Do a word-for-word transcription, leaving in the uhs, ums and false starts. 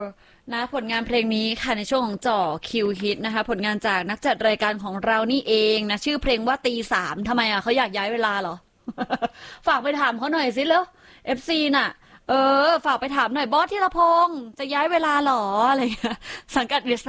นะผลงานเพลงนี้ค่ะในช่วงของจ่อคิวฮิตนะคะผลงานจากนักจัดรายการของเรานี่เองนะชื่อเพลงว่าตีสามทำไมอ่ะเขาอยากย้ายเวลาเหรอ ฝากไปถามเขาหน่อยสิแล้วเอฟซีน่ะเออฝากไปถามหน่อยบอสธีรพงษ์จะย้ายเวลาเหรออะไรเงี้ยสังกัด